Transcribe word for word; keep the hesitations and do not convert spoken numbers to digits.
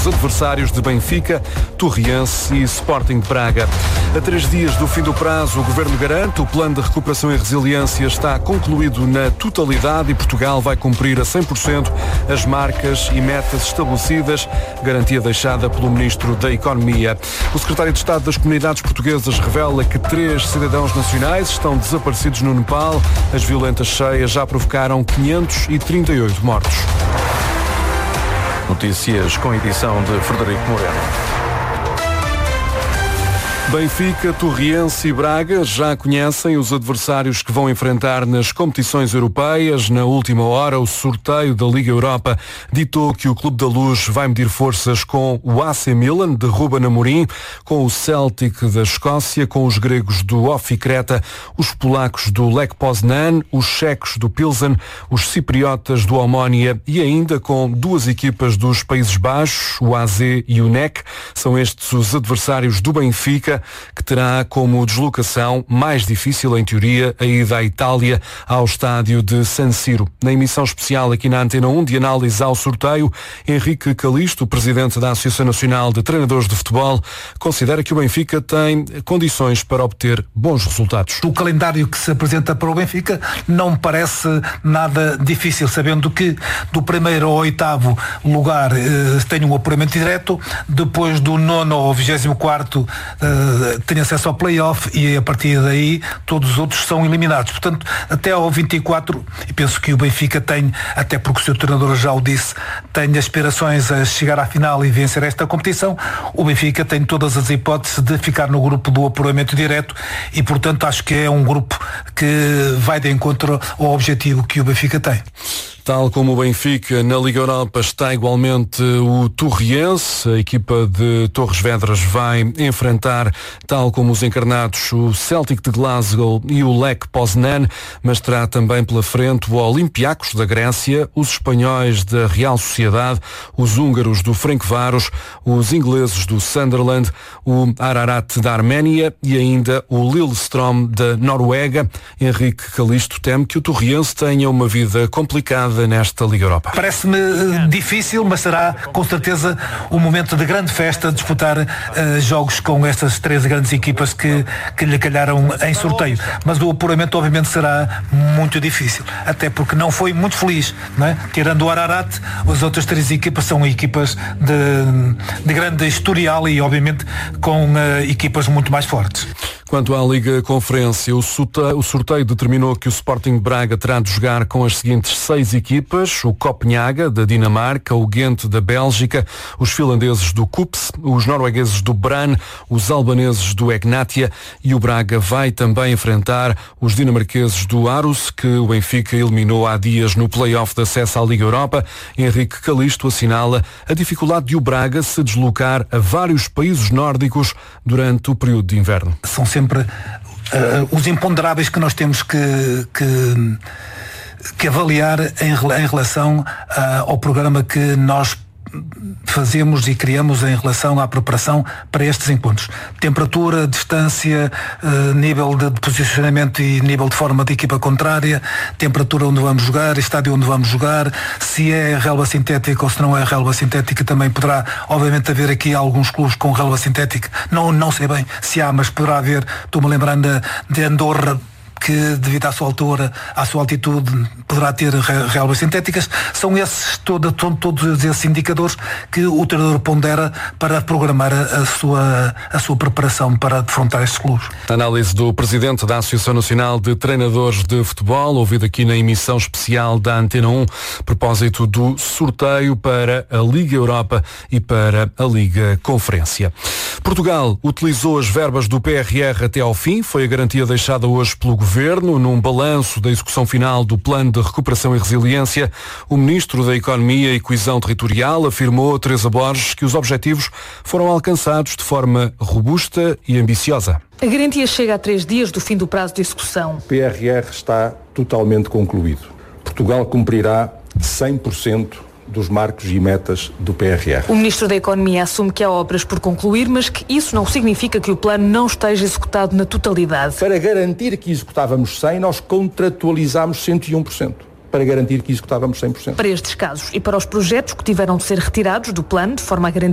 os adversários de Benfica, Torriense e Sporting de Braga. A três dias do fim do prazo, o Governo garante o plano de recuperação e resiliência está concluído na totalidade e Portugal vai cumprir a cem por cento as marcas e metas estabelecidas, garantia deixada pelo Ministro da Economia. O Secretário de Estado das Comunidades Portuguesas revela que três cidadãos nacionais estão desaparecidos no Nepal. As violentas cheias já provocaram quinhentos e trinta e oito mortos. Notícias com edição de Frederico Moreno. Benfica, Torriense e Braga já conhecem os adversários que vão enfrentar nas competições europeias. Na última hora, o sorteio da Liga Europa ditou que o Clube da Luz vai medir forças com o A C Milan, de Ruben Amorim, com o Celtic da Escócia, com os gregos do Ofi Creta, os polacos do Lech Poznan, os checos do Pilsen, os cipriotas do Omonia e ainda com duas equipas dos Países Baixos, o A Z e o N E C. São estes os adversários do Benfica, que terá como deslocação mais difícil, em teoria, a ida à Itália, ao estádio de San Siro. Na emissão especial aqui na Antena um de análise ao sorteio, Henrique Calisto, presidente da Associação Nacional de Treinadores de Futebol, considera que o Benfica tem condições para obter bons resultados. O calendário que se apresenta para o Benfica não me parece nada difícil, sabendo que do primeiro ao oitavo lugar eh, tem um apuramento direto, depois do nono ao vigésimo quarto eh, tem acesso ao play-off e a partir daí todos os outros são eliminados. Portanto, até ao vinte e quatro, e penso que o Benfica tem, até porque o seu treinador já o disse, tem aspirações a chegar à final e vencer esta competição, o Benfica tem todas as hipóteses de ficar no grupo do apuramento direto e, portanto, acho que é um grupo que vai de encontro ao objetivo que o Benfica tem. Tal como o Benfica, na Liga Europa está igualmente o Torriense. A equipa de Torres Vedras vai enfrentar, tal como os encarnados, o Celtic de Glasgow e o Lech Poznan, mas terá também pela frente o Olympiacos da Grécia, os espanhóis da Real Sociedade, os húngaros do Ferencváros, os ingleses do Sunderland, o Ararat da Arménia e ainda o Lillestrøm da Noruega. Henrique Calisto teme que o Torriense tenha uma vida complicada nesta Liga Europa. Parece-me uh, difícil, mas será com certeza um momento de grande festa disputar uh, jogos com estas três grandes equipas que, que lhe calharam em sorteio. Mas o apuramento obviamente será muito difícil, até porque não foi muito feliz, não é? Tirando o Ararat, as outras três equipas são equipas de, de grande historial e obviamente com uh, equipas muito mais fortes. Quanto à Liga Conferência, o sorteio, o sorteio determinou que o Sporting de Braga terá de jogar com as seguintes seis equipas: o Copenhaga, da Dinamarca, o Ghent, da Bélgica, os finlandeses do Kups, os noruegueses do Brann, os albaneses do Egnatia, e o Braga vai também enfrentar os dinamarqueses do Aarhus, que o Benfica eliminou há dias no play-off de acesso à Liga Europa. Henrique Calisto assinala a dificuldade de o Braga se deslocar a vários países nórdicos durante o período de inverno. São sempre uh, os imponderáveis que nós temos que, que, que avaliar em, em relação uh, ao programa que nós fazemos e criamos em relação à preparação para estes encontros. Temperatura, distância, uh, nível de posicionamento e nível de forma de equipa contrária, temperatura onde vamos jogar, estádio onde vamos jogar, se é relva sintética ou se não é relva sintética. Também poderá, obviamente, haver aqui alguns clubes com relva sintética. Não, não sei bem se há, mas poderá haver. Estou-me lembrando de Andorra, que devido à sua altura, à sua altitude, poderá ter relvas sintéticas. São esses todo, todos esses indicadores que o treinador pondera para programar a, a, sua, a sua preparação para defrontar estes clubes. Análise do presidente da Associação Nacional de Treinadores de Futebol, ouvido aqui na emissão especial da Antena um, a propósito do sorteio para a Liga Europa e para a Liga Conferência. Portugal utilizou as verbas do P R R até ao fim, foi a garantia deixada hoje pelo Governo. Num balanço da execução final do Plano de Recuperação e Resiliência, o Ministro da Economia e Coesão Territorial afirmou a Teresa Borges que os objetivos foram alcançados de forma robusta e ambiciosa. A garantia chega a três dias do fim do prazo de execução. O P R R está totalmente concluído. Portugal cumprirá cem por cento dos marcos e metas do P R R. O Ministro da Economia assume que há obras por concluir, mas que isso não significa que o plano não esteja executado na totalidade. Para garantir que executávamos cem, nós contratualizámos cento e um por cento. Para garantir que executávamos cem por cento. Para estes casos e para os projetos que tiveram de ser retirados do plano de forma a garantir